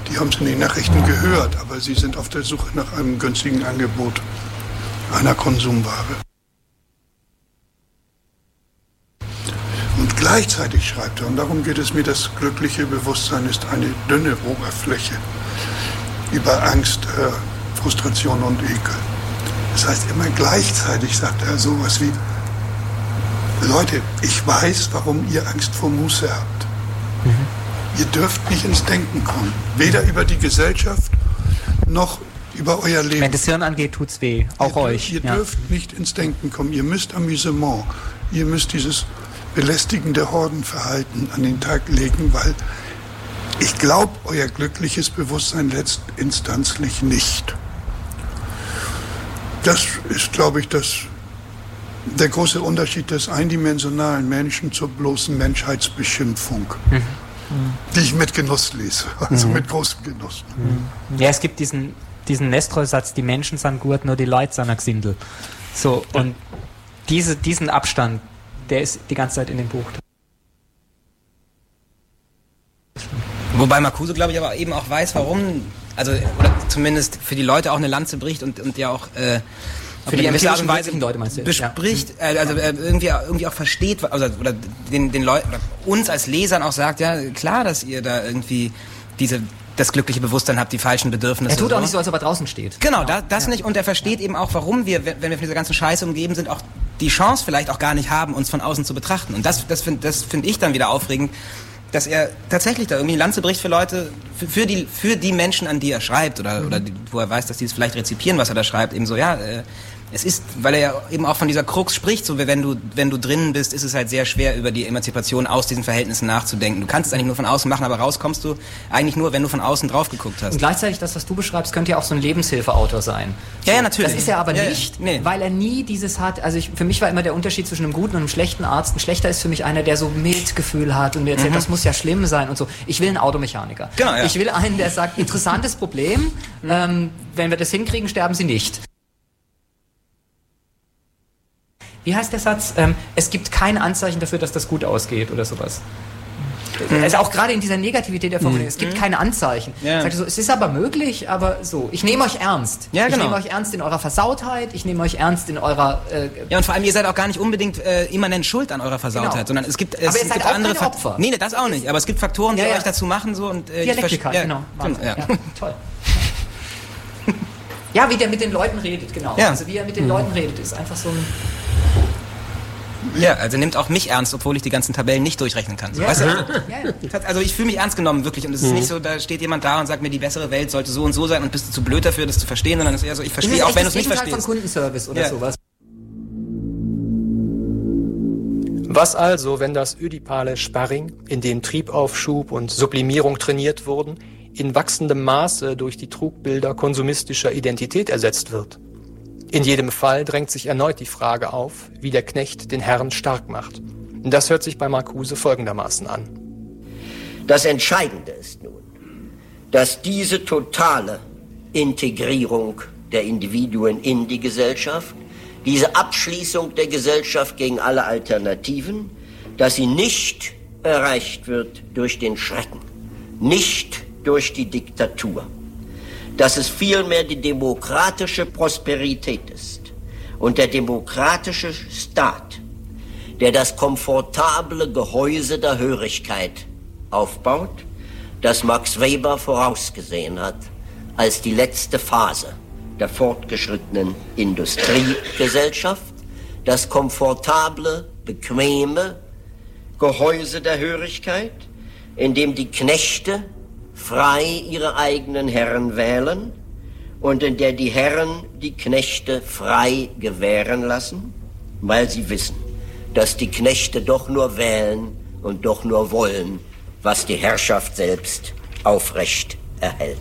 Die haben es in den Nachrichten gehört, aber sie sind auf der Suche nach einem günstigen Angebot einer Konsumware. Und gleichzeitig schreibt er, und darum geht es mir, das glückliche Bewusstsein ist eine dünne Oberfläche über Angst, Frustration und Ekel. Das heißt, immer gleichzeitig sagt er sowas wie, Leute, ich weiß, warum ihr Angst vor Muße habt. Ihr dürft nicht ins Denken kommen. Weder über die Gesellschaft noch über euer Leben. Wenn das Hirn angeht, tut's weh. Auch euch. Ihr dürft nicht ins Denken kommen. Ihr müsst Amüsement. Ihr müsst dieses belästigende Hordenverhalten an den Tag legen, weil ich glaube, euer glückliches Bewusstsein letztinstanzlich nicht. Das ist, glaube ich, der große Unterschied des eindimensionalen Menschen zur bloßen Menschheitsbeschimpfung, die ich mit Genuss lese, also mit großem Genuss. Ja, es gibt diesen Nestroy-Satz, die Menschen sind gut, nur die Leute sind ein Gsindel. So, und diesen Abstand, der ist die ganze Zeit in dem Buch. Wobei Marcuse, glaube ich, aber eben auch weiß, warum, also oder zumindest für die Leute auch eine Lanze bricht und ja auch für die gewisse Art und Weise Leute, meinst du? Bespricht, irgendwie auch versteht, oder den Leuten, oder uns als Lesern auch sagt, ja klar, dass ihr da irgendwie das glückliche Bewusstsein habt, die falschen Bedürfnisse. Er tut auch nicht so, als ob er draußen steht. Genau, das nicht. Und er versteht eben auch, warum wir, wenn wir von dieser ganzen Scheiße umgeben sind, auch die Chance vielleicht auch gar nicht haben, uns von außen zu betrachten. Und das finde ich dann wieder aufregend, dass er tatsächlich da irgendwie eine Lanze bricht für Leute, für die Menschen, an die er schreibt, oder wo er weiß, dass die es vielleicht rezipieren, was er da schreibt, eben so, es ist, weil er ja eben auch von dieser Krux spricht, so wie wenn du drinnen bist, ist es halt sehr schwer, über die Emanzipation aus diesen Verhältnissen nachzudenken. Du kannst es eigentlich nur von außen machen, aber rauskommst du eigentlich nur, wenn du von außen drauf geguckt hast. Und gleichzeitig, das, was du beschreibst, könnte ja auch so ein Lebenshilfeautor sein. Ja, natürlich. Das ist er aber nicht, weil er nie dieses hat, also für mich war immer der Unterschied zwischen einem guten und einem schlechten Arzt. Ein schlechter ist für mich einer, der so Mitgefühl hat und mir erzählt, das muss ja schlimm sein und so. Ich will einen Automechaniker. Genau, ja. Ich will einen, der sagt, interessantes Problem, wenn wir das hinkriegen, sterben Sie nicht. Wie heißt der Satz? Es gibt kein Anzeichen dafür, dass das gut ausgeht oder sowas. Also auch gerade in dieser Negativität der Formulierung, es gibt keine Anzeichen. Ja. Sagt er so, es ist aber möglich, aber so. Ich nehme euch ernst. Ja, genau. Ich nehme euch ernst in eurer Versautheit, ich nehme euch ernst in eurer... und vor allem, ihr seid auch gar nicht unbedingt immanent schuld an eurer Versautheit, sondern es gibt andere Opfer. Nee, das auch nicht. Aber es gibt Faktoren, die euch dazu machen. So, und, Dialektika, genau. Ja, toll. Ja, wie der mit den Leuten redet, genau. Ja. Also wie er mit den Leuten redet, ist einfach so ein... Ja, also nimmt auch mich ernst, obwohl ich die ganzen Tabellen nicht durchrechnen kann. So, weißt du? Also ich fühle mich ernst genommen, wirklich. Und es ist nicht so, da steht jemand da und sagt mir, die bessere Welt sollte so und so sein und bist du zu blöd dafür, das zu verstehen, sondern es ist eher so, ich verstehe, auch wenn du es nicht verstehst. Von Kundenservice oder sowas. Was also, wenn das ödipale Sparring, in dem Triebaufschub und Sublimierung trainiert wurden, in wachsendem Maße durch die Trugbilder konsumistischer Identität ersetzt wird? In jedem Fall drängt sich erneut die Frage auf, wie der Knecht den Herrn stark macht. Das hört sich bei Marcuse folgendermaßen an. Das Entscheidende ist nun, dass diese totale Integrierung der Individuen in die Gesellschaft, diese Abschließung der Gesellschaft gegen alle Alternativen, dass sie nicht erreicht wird durch den Schrecken, nicht durch die Diktatur, dass es vielmehr die demokratische Prosperität ist und der demokratische Staat, der das komfortable Gehäuse der Hörigkeit aufbaut, das Max Weber vorausgesehen hat als die letzte Phase der fortgeschrittenen Industriegesellschaft, das komfortable, bequeme Gehäuse der Hörigkeit, in dem die Knechte frei ihre eigenen Herren wählen und in der die Herren die Knechte frei gewähren lassen, weil sie wissen, dass die Knechte doch nur wählen und doch nur wollen, was die Herrschaft selbst aufrecht erhält.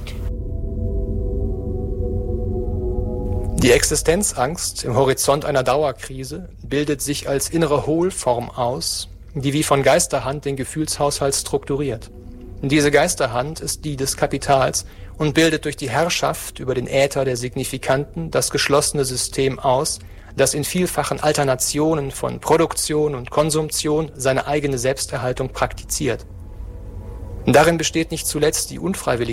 Die Existenzangst im Horizont einer Dauerkrise bildet sich als innere Hohlform aus, die wie von Geisterhand den Gefühlshaushalt strukturiert. Diese Geisterhand ist die des Kapitals und bildet durch die Herrschaft über den Äther der Signifikanten das geschlossene System aus, das in vielfachen Alternationen von Produktion und Konsumption seine eigene Selbsterhaltung praktiziert. Darin besteht nicht zuletzt die unfreiwillige